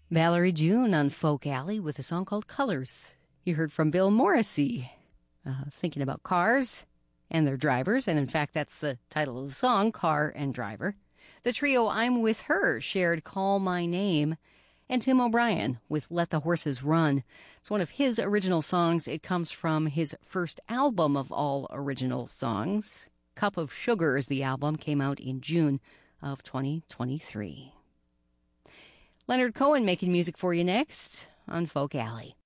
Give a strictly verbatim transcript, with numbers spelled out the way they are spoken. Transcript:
Valerie June on Folk Alley with a song called Colors. You heard from Bill Morrissey, uh, thinking about cars and their drivers, and in fact that's the title of the song, Car and Driver. The trio I'm With Her shared Call My Name, and Tim O'Brien with Let the Horses Run. It's one of his original songs. It comes from his first album of all original songs. Cup of Sugar is the album, came out in June of twenty twenty-three. Leonard Cohen making music for you next on Folk Alley.